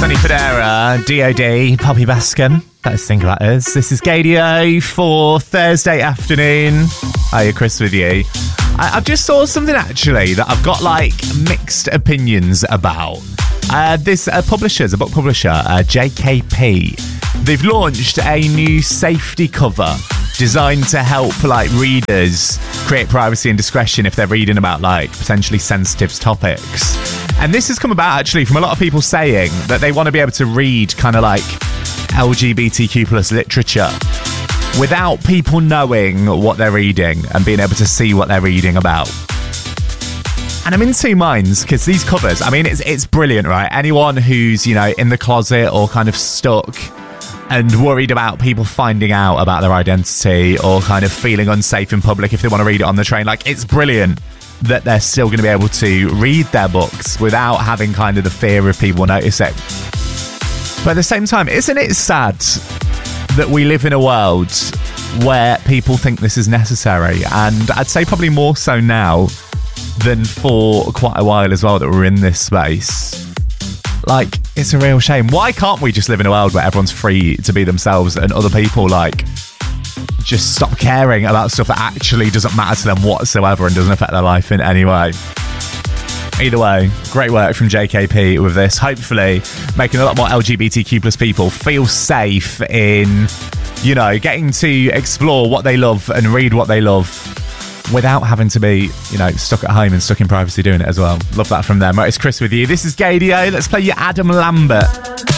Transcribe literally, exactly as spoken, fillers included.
Tony Federa, D O D, Poppy Bascom. Let's think about us. This is Gadio for Thursday afternoon. Hiya, Chris with you. I, I've just saw something actually that I've got like mixed opinions about. Uh, this uh, publisher, a book publisher, uh, J K P, they've launched a new safety cover designed to help like readers create privacy and discretion if they're reading about like potentially sensitive topics. And this has come about actually from a lot of people saying that they want to be able to read kind of like L G B T Q plus literature without people knowing what they're reading and being able to see what they're reading about. And I'm in two minds because these covers, I mean, it's it's brilliant, right? Anyone who's, you know, in the closet or kind of stuck and worried about people finding out about their identity or kind of feeling unsafe in public if they want to read it on the train, like, it's brilliant that they're still going to be able to read their books without having kind of the fear of people noticing. But at the same time, isn't it sad that we live in a world where people think this is necessary? And I'd say probably more so now than for quite a while as well that we're in this space. Like, it's a real shame. Why can't we just live in a world where everyone's free to be themselves and other people, like, just stop caring about stuff that actually doesn't matter to them whatsoever and doesn't affect their life in any way? Either way, great work from J K P with this. Hopefully making a lot more L G B T Q plus people feel safe in, you know, getting to explore what they love and read what they love without having to be, you know, stuck at home and stuck in privacy doing it as well. Love that from them. Right, it's Chris with you. This is Gadio. Let's play you Adam Lambert.